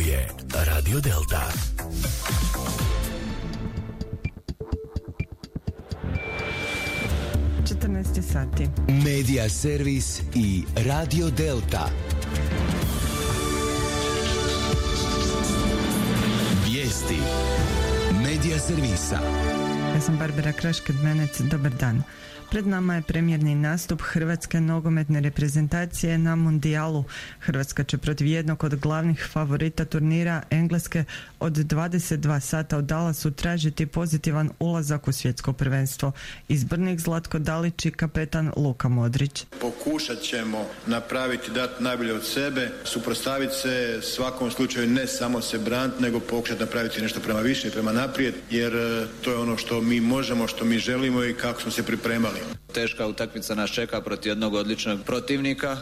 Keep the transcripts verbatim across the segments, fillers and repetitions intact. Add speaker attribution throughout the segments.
Speaker 1: je Radio Delta.
Speaker 2: četrnaest sati.
Speaker 1: Medija servis i Radio Delta. Vijesti Medija servisa.
Speaker 2: Ja sam Barbara Kraš-Kedmenec, dobar dan. Pred nama je premijerni nastup Hrvatske nogometne reprezentacije na Mundijalu. Hrvatska će protiv jednog od glavnih favorita turnira, Engleske, od dvadeset dva sata u Dallasu tražiti pozitivan ulazak u svjetsko prvenstvo. Izbornik Zlatko Dalić i kapetan Luka Modrić.
Speaker 3: Pokušat ćemo napraviti, dati najbolje od sebe, suprotstaviti se svakom slučaju, ne samo se braniti, nego pokušati napraviti nešto prema više i prema naprijed, jer to je ono što mi možemo, što mi želimo i kako smo se pripremali.
Speaker 4: Teška utakmica nas čeka protiv jednog odličnog protivnika,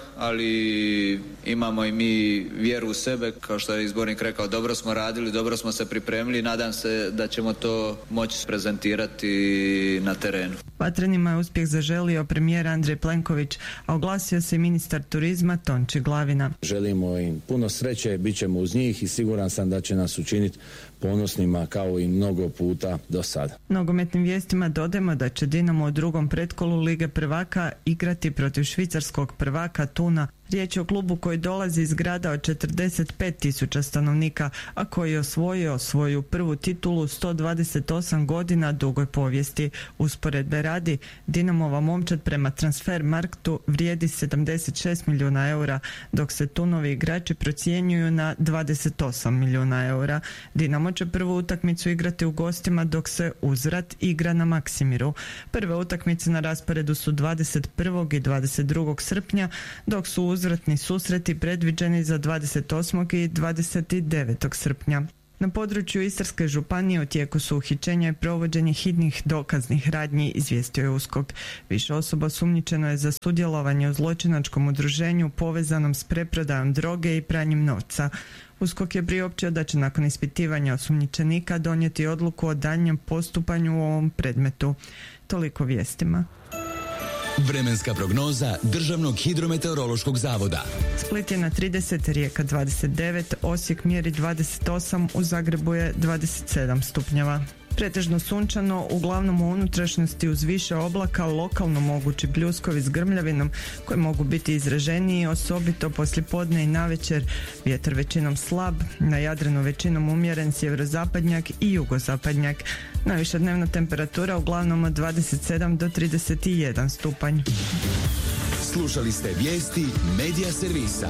Speaker 4: ali imamo i mi vjeru u sebe, kao što je izbornik rekao, dobro smo radili, dobro smo se pripremili, nadam se da ćemo to moći prezentirati na terenu.
Speaker 2: Vatrenima je uspjeh zaželio premijer Andrej Plenković, a oglasio se i ministar turizma Tonči Glavina.
Speaker 5: Želimo im puno sreće, bit ćemo uz njih i siguran sam da će nas učiniti ponosnima kao i mnogo puta do sada.
Speaker 2: Nogometnim vijestima dodajemo da će Dinamo u drugom pretkolu Lige prvaka igrati protiv švicarskog prvaka Thuna. Riječ je o klubu koji dolazi iz grada od četrdeset pet tisuća stanovnika, a koji je osvojio svoju prvu titulu sto dvadeset osam godina dugoj povijesti. Usporedbe radi, Dinamova momčad prema Transfermarktu vrijedi sedamdeset šest milijuna eura, dok se Thunovi igrači procjenjuju na dvadeset osam milijuna eura. Dinamo će prvu utakmicu igrati u gostima, dok se uzvrat igra na Maksimiru. Prve utakmice na rasporedu su dvadeset prvog i dvadeset drugog srpnja, dok su uzvratni susreti predviđeni za dvadeset osmog i dvadeset devetog srpnja. Na području Istarske županije u tijeku su uhićenja i provođenje hitnih dokaznih radnji, izvijestio je USKOK. Više osoba osumnjičeno je za sudjelovanje u zločinačkom udruženju povezanom s preprodajom droge i pranjem novca. USKOK je priopćio da će nakon ispitivanja osumnjičenika donijeti odluku o daljnjem postupanju u ovom predmetu. Toliko vijestima.
Speaker 1: Vremenska prognoza Državnog hidrometeorološkog zavoda.
Speaker 2: Split je na trideset, Rijeka dvadeset devet, Osijek mjeri dvadeset osam, u Zagrebu je dvadeset sedam stupnjeva. Pretežno sunčano, uglavnom u unutrašnjosti uz više oblaka, lokalno mogući pljuskovi s grmljavinom koji mogu biti izraženiji, osobito poslijepodne i navečer. Vjetar većinom slab, na Jadranu većinom umjeren sjeverozapadnjak i jugozapadnjak. Najviša dnevna temperatura uglavnom od dvadeset sedam do trideset jedan stupanj.
Speaker 1: Slušali ste vijesti Medija servisa.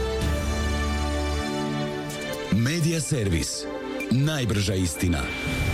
Speaker 1: Medija servis. Najbrža istina.